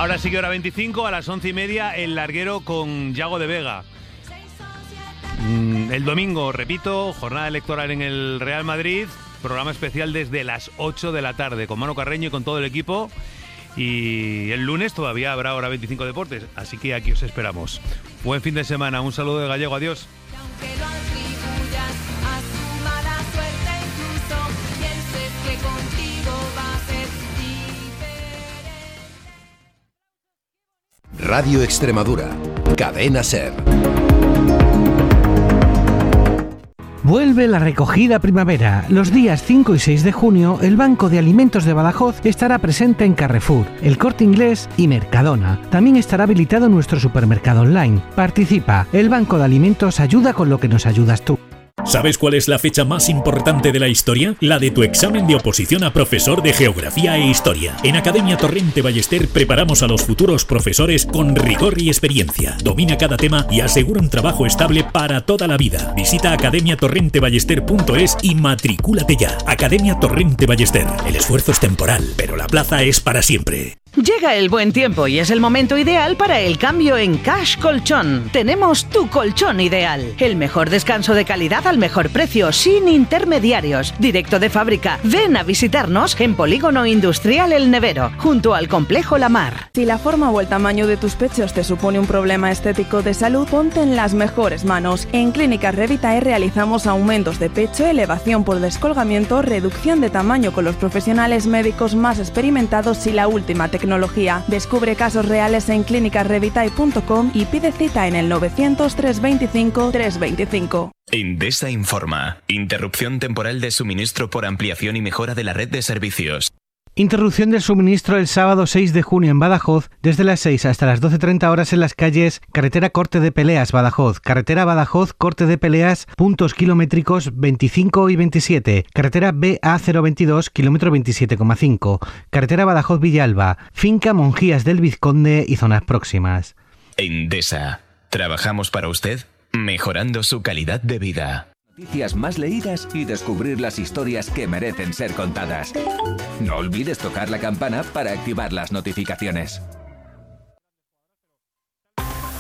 Ahora sí que hora 25, a las 11:30, El Larguero con Yago de Vega. El domingo, repito, jornada electoral en el Real Madrid, programa especial desde las 8 de la tarde, con Manu Carreño y con todo el equipo. Y el lunes todavía habrá hora 25 Deportes, así que aquí os esperamos. Buen fin de semana, un saludo de Gallego, adiós. Radio Extremadura, Cadena SER. Vuelve la recogida primavera. Los días 5 y 6 de junio, el Banco de Alimentos de Badajoz estará presente en Carrefour, El Corte Inglés y Mercadona. También estará habilitado nuestro supermercado online. Participa. El Banco de Alimentos ayuda con lo que nos ayudas tú. ¿Sabes cuál es la fecha más importante de la historia? La de tu examen de oposición a profesor de Geografía e Historia. En Academia Torrente Ballester preparamos a los futuros profesores con rigor y experiencia. Domina cada tema y asegura un trabajo estable para toda la vida. Visita academiatorrenteballester.es y matricúlate ya. Academia Torrente Ballester. El esfuerzo es temporal, pero la plaza es para siempre. Llega el buen tiempo y es el momento ideal para el cambio en Cash Colchón. Tenemos tu colchón ideal. El mejor descanso de calidad al mejor precio, sin intermediarios. Directo de fábrica. Ven a visitarnos en Polígono Industrial El Nevero, junto al Complejo La Mar. Si la forma o el tamaño de tus pechos te supone un problema estético de salud, ponte en las mejores manos. En Clínicas Revitae realizamos aumentos de pecho, elevación por descolgamiento, reducción de tamaño con los profesionales médicos más experimentados y la última tecnología. Descubre casos reales en clinicasrevitae.com y pide cita en el 900 325 325. Endesa informa. Interrupción temporal de suministro por ampliación y mejora de la red de servicios. Interrupción del suministro el sábado 6 de junio en Badajoz, desde las 6 hasta las 12:30 horas en las calles Carretera Corte de Peleas, Badajoz, Carretera Badajoz, Corte de Peleas, puntos kilométricos 25 y 27, Carretera BA022, kilómetro 27,5, Carretera Badajoz Villalba, Finca Monjías del Vizconde y zonas próximas. Endesa. Trabajamos para usted, mejorando su calidad de vida. Noticias más leídas y descubrir las historias que merecen ser contadas. No olvides tocar la campana para activar las notificaciones.